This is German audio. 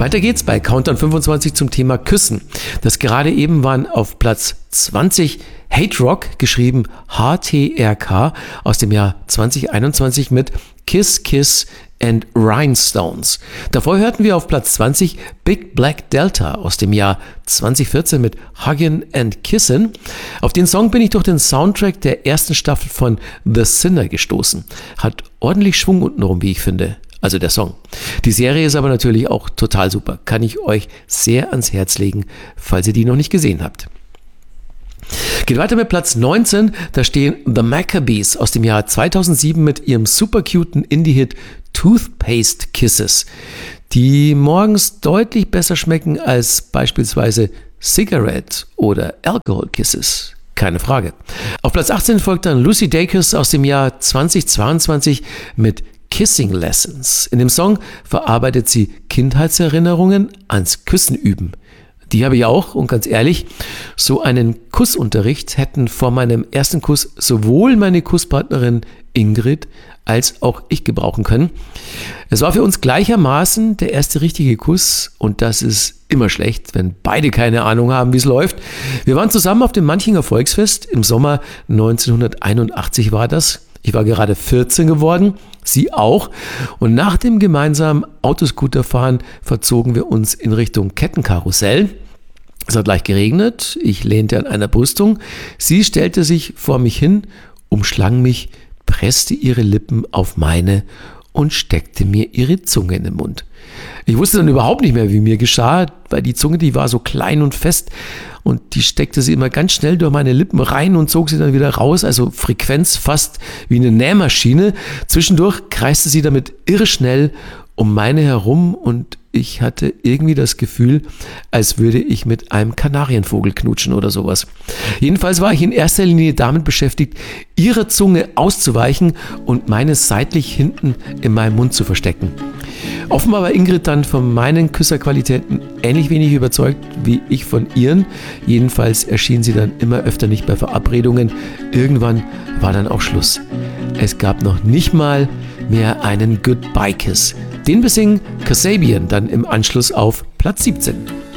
Weiter geht's bei Countdown 25 zum Thema Küssen. Das gerade eben waren auf Platz 20 Hate Rock, geschrieben HTRK, aus dem Jahr 2021 mit Kiss Kiss and Rhinestones. Davor hörten wir auf Platz 20 Big Black Delta aus dem Jahr 2014 mit Huggin' and Kissin'. Auf den Song bin ich durch den Soundtrack der ersten Staffel von The Sinner gestoßen. Hat ordentlich Schwung untenrum, wie ich finde. Also der Song. Die Serie ist aber natürlich auch total super. Kann ich euch sehr ans Herz legen, falls ihr die noch nicht gesehen habt. Geht weiter mit Platz 19, da stehen The Maccabees aus dem Jahr 2007 mit ihrem super cuten Indie-Hit Toothpaste Kisses, die morgens deutlich besser schmecken als beispielsweise Cigarette oder Alcohol Kisses. Keine Frage. Auf Platz 18 folgt dann Lucy Dacus aus dem Jahr 2022 mit Kissing Lessons. In dem Song verarbeitet sie Kindheitserinnerungen ans Küssen üben. Die habe ich auch, und ganz ehrlich, so einen Kussunterricht hätten vor meinem ersten Kuss sowohl meine Kusspartnerin Ingrid als auch ich gebrauchen können. Es war für uns gleichermaßen der erste richtige Kuss, und das ist immer schlecht, wenn beide keine Ahnung haben, wie es läuft. Wir waren zusammen auf dem Manchinger Volksfest, im Sommer 1981 war das. Ich war gerade 14 geworden, sie auch. Und nach dem gemeinsamen Autoscooterfahren verzogen wir uns in Richtung Kettenkarussell. Es hat leicht geregnet, ich lehnte an einer Brüstung. Sie stellte sich vor mich hin, umschlang mich, presste ihre Lippen auf meine und steckte mir ihre Zunge in den Mund. Ich wusste dann überhaupt nicht mehr, wie mir geschah, weil die Zunge, die war so klein und fest, und die steckte sie immer ganz schnell durch meine Lippen rein und zog sie dann wieder raus, also Frequenz fast wie eine Nähmaschine. Zwischendurch kreiste sie damit irre schnell um meine herum, und ich hatte irgendwie das Gefühl, als würde ich mit einem Kanarienvogel knutschen oder sowas. Jedenfalls war ich in erster Linie damit beschäftigt, ihrer Zunge auszuweichen und meine seitlich hinten in meinem Mund zu verstecken. Offenbar war Ingrid dann von meinen Küsserqualitäten ähnlich wenig überzeugt wie ich von ihren. Jedenfalls erschien sie dann immer öfter nicht bei Verabredungen. Irgendwann war dann auch Schluss. Es gab noch nicht mal mehr einen Goodbye-Kiss. Den besingen Kasabian dann im Anschluss auf Platz 17.